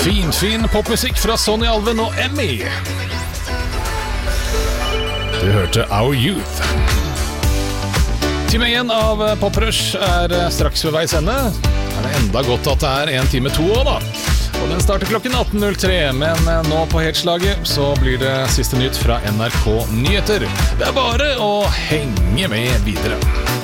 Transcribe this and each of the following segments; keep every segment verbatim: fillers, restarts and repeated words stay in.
Fin, fin popmusikk fra Sonny Alven og Emmy. Du hørte Our Youth. Time igjen av Poprush er straks ved veis ende. Er det enda godt at det er en time to også da. Og den starter klokken atten null tre, men nå på helslaget så blir det siste nytt fra N R K Nyheter. Det er bare å henge med videre.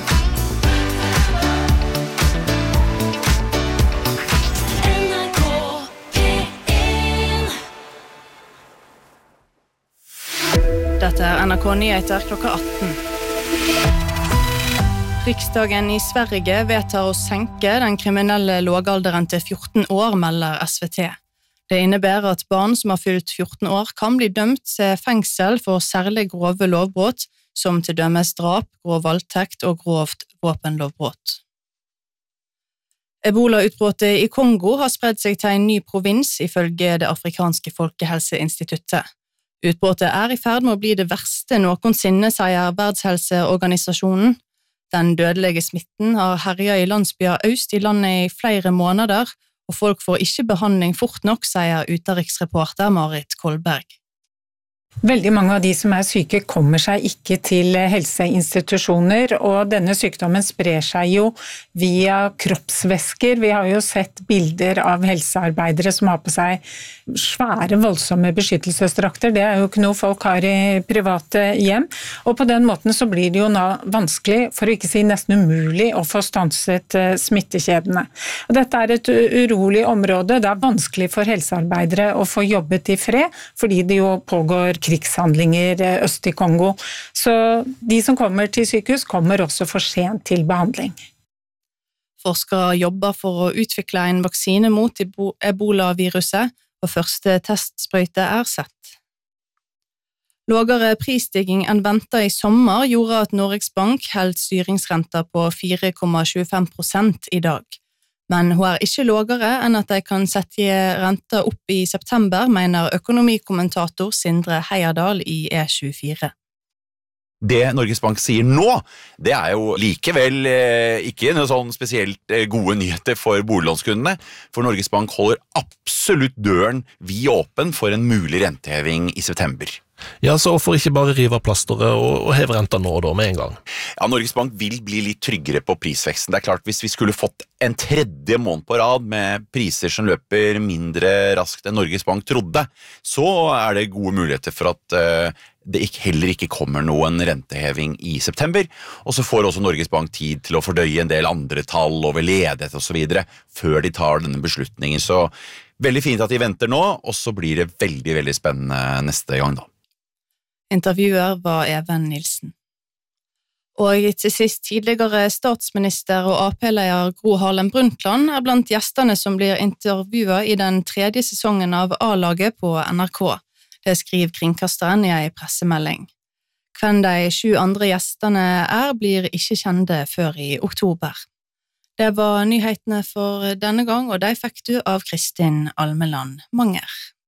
Dette er N R K Nyheter klokka atten. Riksdagen i Sverige vedtar å senke den kriminelle lågalderen til fjorten år, melder S V T. Det innebærer at barn som har fylt fjorten år kan bli dømt til fengsel for særlig grove lovbrott, som til dømes drap, grov voldtekt og grovt våpenlovbrott. Ebola-utbruddet i Kongo har spredt seg til en ny provins, ifølge det afrikanske folkehelseinstituttet. Utbruddet er i ferd med å bli det verste noensinne, sier Verdenshelseorganisasjonen. Den dødelige smitten har herjet i landsbyer øst i landet i flere måneder, og folk får ikke behandling fort nok, sier utenriksreporter Marit Kolberg. Veldig mange av de som er syke kommer seg ikke til helseinstitusjoner, og denne sykdommen sprer seg jo via kroppsvæsker. Vi har jo sett bilder av helsearbeidere som har på seg svære, voldsomme beskyttelsesdrakter. Det er jo ikke noe folk har i private hjem, og på den måten så blir det jo nå vanskelig, for å ikke si nesten umulig, å få stanset smittekjedene. Og dette er et urolig område. Det er vanskelig for helsearbeidere å få jobbet i fred, fordi det jo pågår krigshandlinger øst i Kongo. Så de som kommer til sykehus kommer også for sent til behandling. Forskere jobber for å utvikle en vaksine mot ebola-viruset, og første testsprøyte er sett. Lågere prisstigning enn ventet i sommer gjorde at Norges Bank holdt styringsrenta på fire komma tjuefem prosent i dag. Men hun er ikke lågere enn at de kan sette renta opp i september, mener økonomikommentator Sindre Heierdal i E tjuefire. Det Norges Bank sier nå, det er jo likevel eh, ikke noe sånn spesielt eh, gode nyheter for boliglånskundene, for Norges Bank holder absolutt døren vid åpen for en mulig renteheving i september. Ja, så hvorfor ikke bare rive av plasteret og, og heve renta nå da med en gang? Ja, Norges Bank vil bli litt tryggere på prisveksten. Det er klart, hvis vi skulle fått en tredje måned på rad med priser som løper mindre raskt enn Norges Bank trodde, så er det gode muligheter for at uh, det ikke, heller ikke kommer noen renteheving i september, og så får også Norges Bank tid til å fordøye en del andre tall over ledighet og så videre, før de tar denne beslutningen. Så veldig fint at de venter nå, og så blir det veldig, veldig spennende neste gang da. Intervjuer var Even Nilsen. Og til sist tidligere statsminister og A P-leder Gro Harlem Brundtland er blant gjestene som blir intervjuet i den tredje sesongen av A-laget på N R K. Det skriver kringkasteren i en pressemelding. Hvem de sju andre gjestene er, blir ikke kjente før i oktober. Det var nyhetene for denne gang, og de fikk du av Kristin Almeland Manger.